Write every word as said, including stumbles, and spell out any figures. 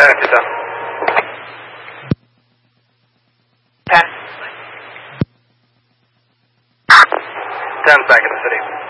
nine two seven. Pass. ten back in the city.